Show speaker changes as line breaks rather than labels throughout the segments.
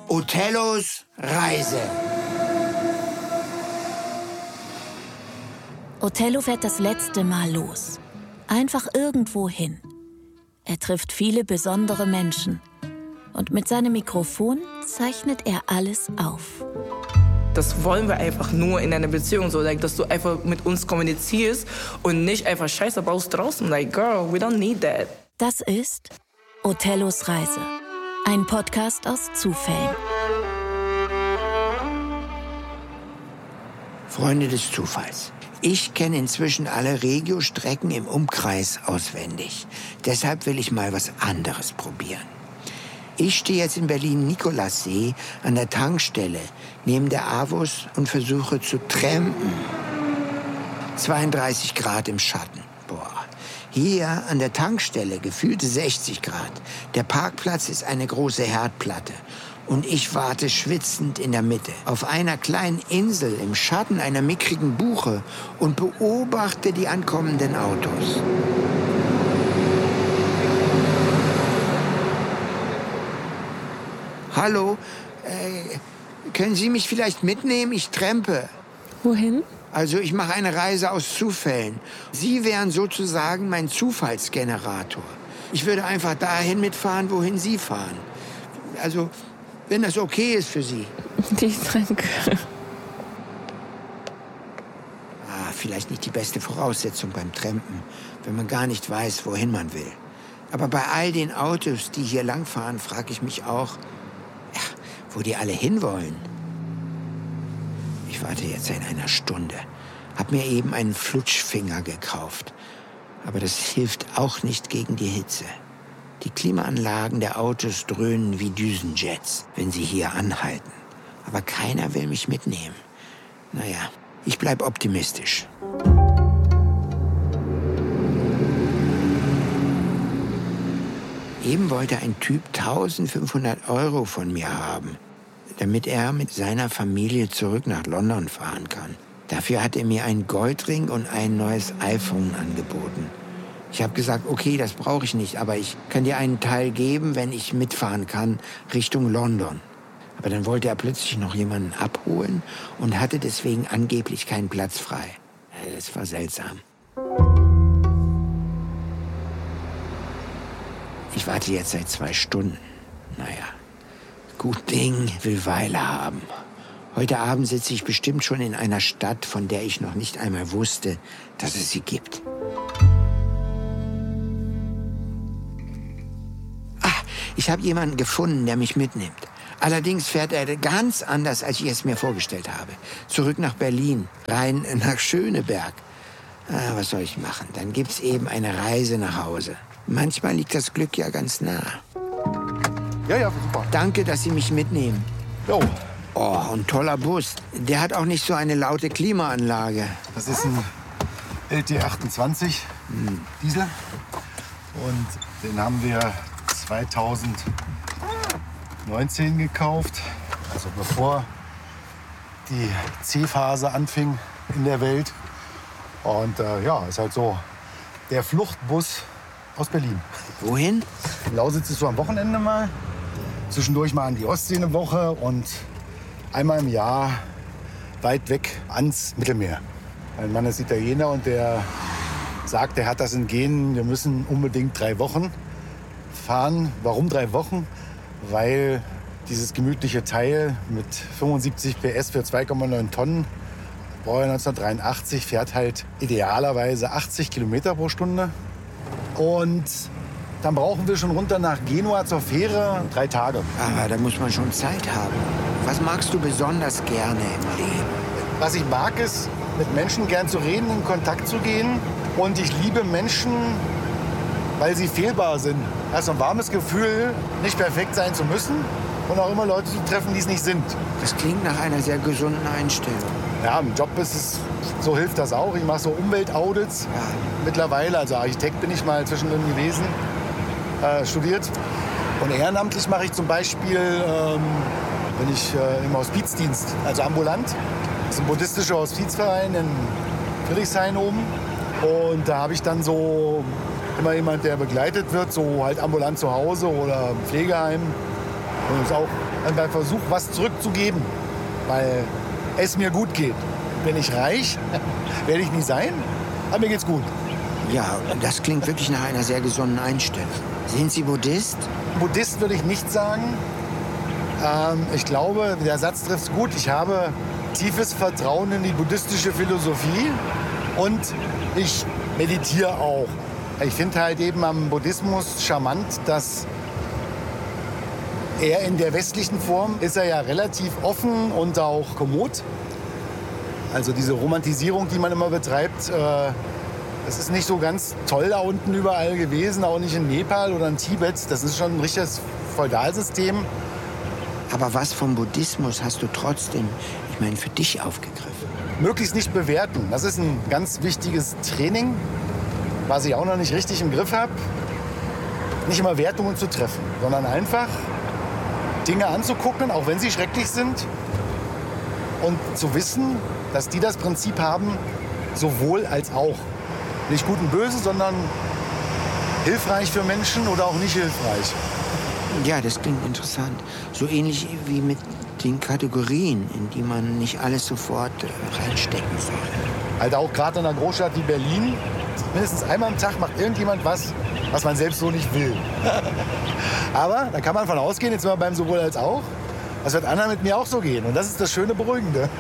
Othellos Reise.
Othello fährt das letzte Mal los. Einfach irgendwo hin. Er trifft viele besondere Menschen. Und mit seinem Mikrofon zeichnet er alles auf.
Das wollen wir einfach nur in einer Beziehung, so, dass du einfach mit uns kommunizierst und nicht einfach Scheiße baust draußen. Like, girl, we don't need that.
Das ist Othellos Reise. Ein Podcast aus Zufällen.
Freunde des Zufalls. Ich kenne inzwischen alle Regio-Strecken im Umkreis auswendig. Deshalb will ich mal was anderes probieren. Ich stehe jetzt in Berlin-Nikolassee an der Tankstelle neben der AWUS und versuche zu trampen. 32 Grad im Schatten. Boah. Hier an der Tankstelle gefühlte 60 Grad. Der Parkplatz ist eine große Herdplatte. Und ich warte schwitzend in der Mitte, auf einer kleinen Insel im Schatten einer mickrigen Buche und beobachte die ankommenden Autos. Hallo, können Sie mich vielleicht mitnehmen? Ich trampe.
Wohin?
Also ich mache eine Reise aus Zufällen. Sie wären sozusagen mein Zufallsgenerator. Ich würde einfach dahin mitfahren, wohin Sie fahren. Also, wenn das okay ist für Sie.
Danke.
Vielleicht nicht die beste Voraussetzung beim Trampen, wenn man gar nicht weiß, wohin man will. Aber bei all den Autos, die hier langfahren, frage ich mich auch, wo die alle hinwollen. Ich warte jetzt seit einer Stunde. Hab mir eben einen Flutschfinger gekauft. Aber das hilft auch nicht gegen die Hitze. Die Klimaanlagen der Autos dröhnen wie Düsenjets, wenn sie hier anhalten. Aber keiner will mich mitnehmen. Naja, ich bleib optimistisch. Eben wollte ein Typ 1500 € von mir haben, damit er mit seiner Familie zurück nach London fahren kann. Dafür hat er mir einen Goldring und ein neues iPhone angeboten. Ich habe gesagt, okay, das brauche ich nicht, aber ich kann dir einen Teil geben, wenn ich mitfahren kann, Richtung London. Aber dann wollte er plötzlich noch jemanden abholen und hatte deswegen angeblich keinen Platz frei. Das war seltsam. Ich warte jetzt seit 2 Stunden. Naja, gut Ding will Weile haben. Heute Abend sitze ich bestimmt schon in einer Stadt, von der ich noch nicht einmal wusste, dass es sie gibt. Ich habe jemanden gefunden, der mich mitnimmt. Allerdings fährt er ganz anders, als ich es mir vorgestellt habe. Zurück nach Berlin, rein nach Schöneberg. Was soll ich machen? Dann gibt's eben eine Reise nach Hause. Manchmal liegt das Glück ja ganz nah.
Ja, super.
Danke, dass Sie mich mitnehmen.
Jo.
Oh, ein toller Bus. Der hat auch nicht so eine laute Klimaanlage.
Das ist ein LT28 Diesel. Und den haben wir 2019 gekauft. Also bevor die C-Phase anfing in der Welt. Und ist halt so der Fluchtbus aus Berlin.
Wohin?
Lausitz ist so am Wochenende mal. Zwischendurch mal an die Ostsee eine Woche und einmal im Jahr weit weg ans Mittelmeer. Mein Mann ist Italiener und der sagt, er hat das in Genen, wir müssen unbedingt 3 Wochen fahren. Warum 3 Wochen? Weil dieses gemütliche Teil mit 75 PS für 2,9 Tonnen, Baujahr 1983, fährt halt idealerweise 80 Kilometer pro Stunde. Und dann brauchen wir schon runter nach Genua zur Fähre 3 Tage.
Aber da muss man schon Zeit haben. Was magst du besonders gerne im Leben?
Was ich mag, ist, mit Menschen gern zu reden, in Kontakt zu gehen. Und ich liebe Menschen, weil sie fehlbar sind. Also ein warmes Gefühl, nicht perfekt sein zu müssen und auch immer Leute zu treffen, die es nicht sind.
Das klingt nach einer sehr gesunden Einstellung.
Ja, im Job ist es, so hilft das auch. Ich mache so Umweltaudits mittlerweile. Also Architekt bin ich mal zwischendrin gewesen, studiert. Und ehrenamtlich mache ich zum Beispiel, bin ich im Hospizdienst, also ambulant. Das ist ein buddhistischer Hospizverein in Friedrichshain oben. Und da habe ich dann so immer jemand, der begleitet wird, so halt ambulant zu Hause oder im Pflegeheim. Und es ist auch beim Versuch, was zurückzugeben, weil es mir gut geht. Bin ich reich, werde ich nie sein, aber mir geht's gut.
Ja, das klingt wirklich nach einer sehr gesunden Einstellung. Sind Sie Buddhist?
Buddhist würde ich nicht sagen. Ich glaube, der Satz trifft es gut. Ich habe tiefes Vertrauen in die buddhistische Philosophie und ich meditiere auch. Ich finde halt eben am Buddhismus charmant, dass er in der westlichen Form ist er ja relativ offen und auch kommod. Also diese Romantisierung, die man immer betreibt, das ist nicht so ganz toll da unten überall gewesen, auch nicht in Nepal oder in Tibet. Das ist schon ein richtiges Feudalsystem.
Aber was vom Buddhismus hast du trotzdem, ich meine, für dich aufgegriffen?
Möglichst nicht bewerten. Das ist ein ganz wichtiges Training, was ich auch noch nicht richtig im Griff habe. Nicht immer Wertungen zu treffen, sondern einfach Dinge anzugucken, auch wenn sie schrecklich sind. Und zu wissen, dass die das Prinzip haben, sowohl als auch. Nicht gut und böse, sondern hilfreich für Menschen oder auch nicht hilfreich.
Ja, das klingt interessant. So ähnlich wie mit den Kategorien, in die man nicht alles sofort reinstecken soll.
Halt auch gerade in einer Großstadt wie Berlin, mindestens einmal am Tag macht irgendjemand was man selbst so nicht will. Aber da kann man von ausgehen, jetzt sind wir beim sowohl als auch, das wird anderen mit mir auch so gehen. Und das ist das schöne Beruhigende.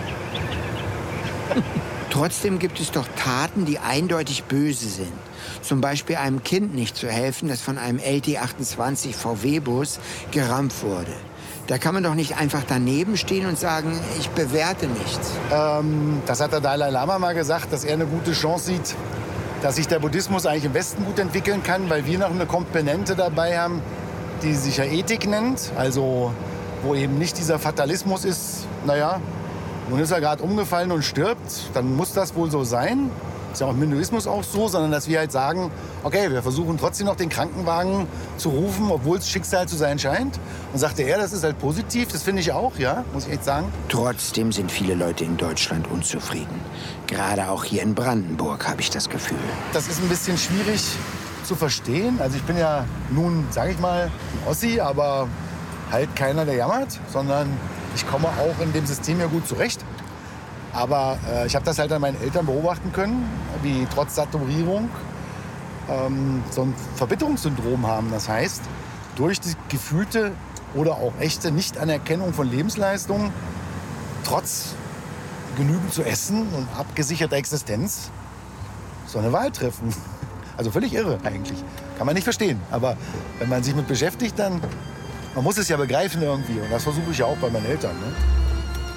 Trotzdem gibt es doch Taten, die eindeutig böse sind. Zum Beispiel einem Kind nicht zu helfen, das von einem LT28 VW-Bus gerammt wurde. Da kann man doch nicht einfach daneben stehen und sagen, ich bewerte nichts.
Das hat der Dalai Lama mal gesagt, dass er eine gute Chance sieht, dass sich der Buddhismus eigentlich im Westen gut entwickeln kann, weil wir noch eine Komponente dabei haben, die sich ja Ethik nennt. Also wo eben nicht dieser Fatalismus ist, naja, nun ist er gerade umgefallen und stirbt, dann muss das wohl so sein. Ist ja auch im Hinduismus auch so, sondern dass wir halt sagen, okay, wir versuchen trotzdem noch den Krankenwagen zu rufen, obwohl es Schicksal zu sein scheint. Und sagte er, das ist halt positiv, das finde ich auch, ja, muss ich echt sagen.
Trotzdem sind viele Leute in Deutschland unzufrieden. Gerade auch hier in Brandenburg habe ich das Gefühl.
Das ist ein bisschen schwierig zu verstehen. Also ich bin ja nun, sage ich mal, ein Ossi, aber halt keiner, der jammert, sondern ich komme auch in dem System ja gut zurecht. Aber ich habe das halt an meinen Eltern beobachten können, wie trotz Saturierung so ein Verbitterungssyndrom haben. Das heißt, durch die gefühlte oder auch echte Nichtanerkennung von Lebensleistungen, trotz genügend zu essen und abgesicherter Existenz, so eine Wahl treffen. Also völlig irre eigentlich. Kann man nicht verstehen. Aber wenn man sich mit beschäftigt, dann man muss es ja begreifen irgendwie. Und das versuche ich ja auch bei meinen Eltern. Ne?